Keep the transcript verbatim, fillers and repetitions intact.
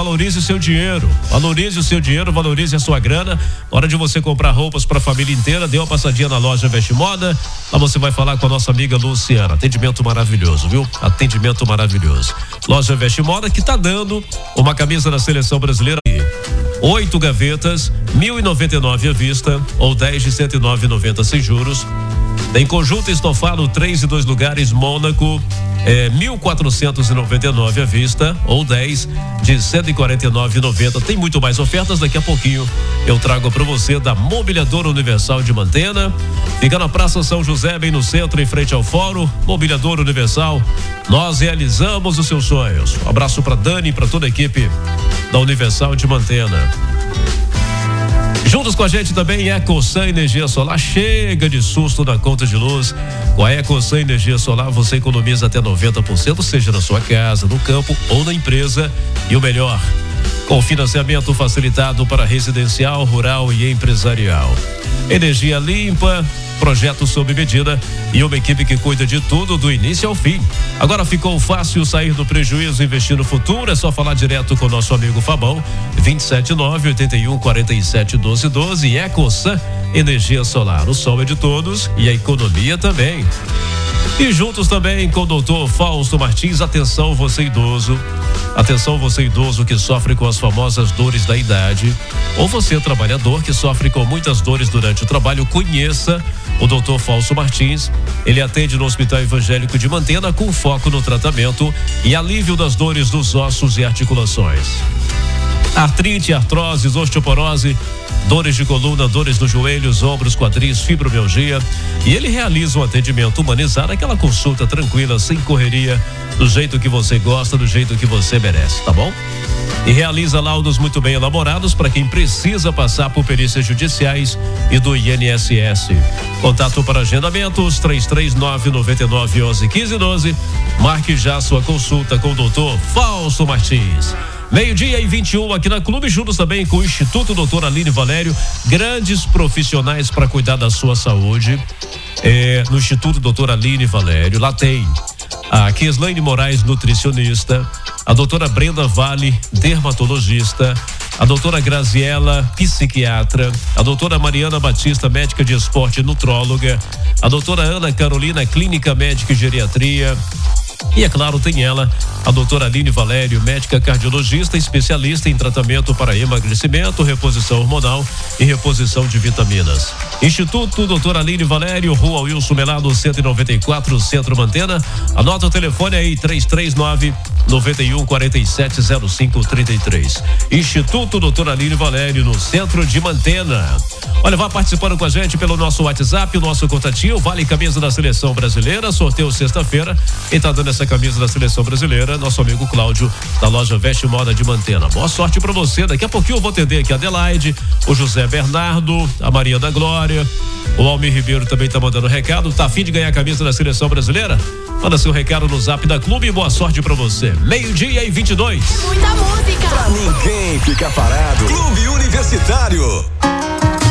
valorize o seu dinheiro. Valorize o seu dinheiro, valorize a sua grana. Hora de você comprar roupas para a família inteira, dê uma passadinha na loja Veste Moda. Lá você vai falar com a nossa amiga Luciana. Atendimento maravilhoso, viu? Atendimento maravilhoso. Loja Veste Moda que tá dando uma camisa da seleção brasileira. Oito gavetas, mil e noventa e nove à vista ou dez de cento e nove e noventa sem juros. Tem conjunto estofado três e dois lugares Mônaco, é, mil quatrocentos e noventa e nove à vista ou dez de cento e quarenta e nove e noventa. Tem muito mais ofertas, daqui a pouquinho eu trago para você da Mobiliadora Universal de Mantena. Fica na Praça São José, bem no centro, em frente ao Fórum. Mobiliadora Universal, nós realizamos os seus sonhos. Um abraço para Dani e para toda a equipe da Universal de Mantena. Juntos com a gente também EcoSan Energia Solar. Chega de susto na conta de luz. Com a EcoSan Energia Solar você economiza até noventa por cento, seja na sua casa, no campo ou na empresa. E o melhor, com financiamento facilitado para residencial, rural e empresarial. Energia limpa, projeto sob medida e uma equipe que cuida de tudo do início ao fim. Agora ficou fácil sair do prejuízo e investir no futuro. É só falar direto com o nosso amigo Fabão. vinte e sete nove, oitenta e um, quarenta e sete, doze, doze. EcoSan Energia Solar. O sol é de todos e a economia também. E juntos também com o doutor Fausto Martins. Atenção você idoso, atenção você idoso que sofre com as famosas dores da idade, ou você trabalhador que sofre com muitas dores durante o trabalho. Conheça o doutor Fausto Martins. Ele atende no Hospital Evangélico de Mantena com foco no tratamento e alívio das dores dos ossos e articulações. Artrite, artroses, osteoporose, dores de coluna, dores nos joelhos, ombros, quadris, fibromialgia. E ele realiza um atendimento humanizado, aquela consulta tranquila, sem correria, do jeito que você gosta, do jeito que você merece, tá bom? E realiza laudos muito bem elaborados para quem precisa passar por perícias judiciais e do I N S S. Contato para agendamentos três três nove, nove nove, onze, quinze, doze. Marque já sua consulta com o doutor Fausto Martins. Meio-dia e vinte e um aqui na Clube, juntos também com o Instituto Doutor Aline Valério, grandes profissionais para cuidar da sua saúde. É, no Instituto Doutor Aline Valério, lá tem a Keslaine Moraes, nutricionista, a doutora Brenda Vale, dermatologista, a doutora Graziela, psiquiatra, a doutora Mariana Batista, médica de esporte e nutróloga, a doutora Ana Carolina, clínica médica e geriatria. E é claro, tem ela, a doutora Aline Valério, médica cardiologista, especialista em tratamento para emagrecimento, reposição hormonal e reposição de vitaminas. Instituto doutora Aline Valério, Rua Wilson Melado, cento e noventa e quatro, Centro Mantena. Anota o telefone aí, três três nove, nove um, quatro sete, zero cinco três três. Instituto doutora Aline Valério, no centro de Mantena. Olha, vá participando com a gente pelo nosso WhatsApp, o nosso contatinho, vale camisa da Seleção Brasileira, sorteio sexta-feira. Quem tá dando essa camisa da Seleção Brasileira, nosso amigo Cláudio, da loja Veste Moda de Mantena. Boa sorte pra você, daqui a pouquinho eu vou atender aqui a Adelaide, o José Bernardo, a Maria da Glória, o Almir Ribeiro também tá mandando recado. Tá a fim de ganhar a camisa da Seleção Brasileira? Manda seu recado no zap da Clube e boa sorte pra você. Meio-dia e vinte e dois. Muita música. Pra ninguém ficar parado. Clube Universitário.